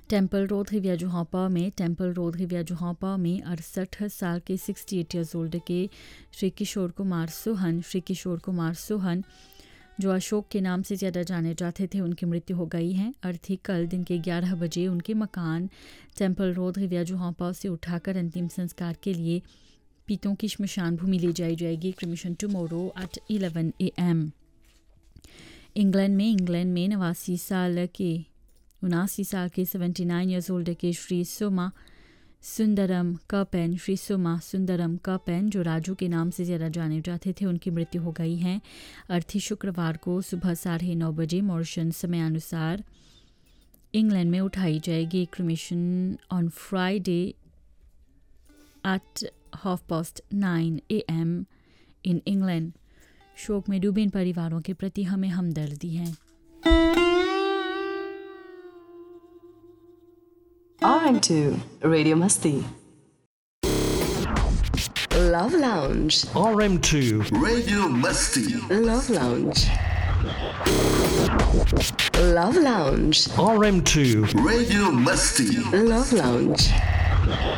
Temple road हिवियाजुहापा में 68 साल के 68 ईयर्स ओल्ड के श्री किशोर कुमार सोहन जो अशोक के नाम से ज़्यादा जाने जाते थे, उनकी मृत्यु हो गई है। अर्थी कल दिन के 11 बजे उनके मकान टेम्पल रोड हिवियाजुहापा से उठाकर अंतिम संस्कार के लिए पीतों की श्मशान भूमि ले जाई जाएगी। Cremation tomorrow at 11 AM। England में 79 साल के 79 ईयर्स ओल्ड के श्री सोमा सुंदरम कपेन जो राजू के नाम से ज़्यादा जाने जाते थे, उनकी मृत्यु हो गई है। अर्थी शुक्रवार को सुबह 9:30 बजे मॉरिशन समयानुसार इंग्लैंड में उठाई जाएगी। Cremation on Friday eight 9:30 AM in England. शोक में डूबे इन परिवारों के प्रति हमें हमदर्दी है। RM2 Radio Masti Love Lounge RM2 Radio Masti Love Lounge Love Lounge RM2 Radio Masti Love Lounge